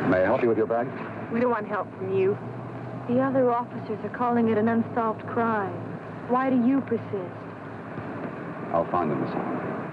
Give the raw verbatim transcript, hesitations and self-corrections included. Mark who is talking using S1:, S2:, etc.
S1: May I help you with your bag?
S2: We don't want help from you.
S3: The other officers are calling it an unsolved crime. Why do you persist?
S1: I'll find them, Miss Allen.